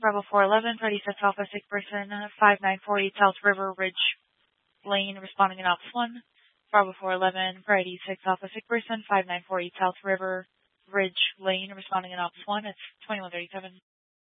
Bravo 411, Freddy 6 Alpha 6 person, 5948 South River Ridge Lane, responding in Ops 1. Bravo 411, Freddy 6 Alpha 6 person, 5948 South River Ridge Lane, responding in Ops 1. It's 2137.